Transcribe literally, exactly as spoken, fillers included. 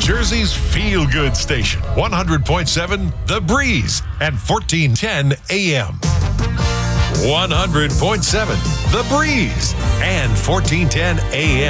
Jersey's feel-good station, one hundred point seven The Breeze and fourteen ten A M. one hundred point seven The Breeze and fourteen ten A M.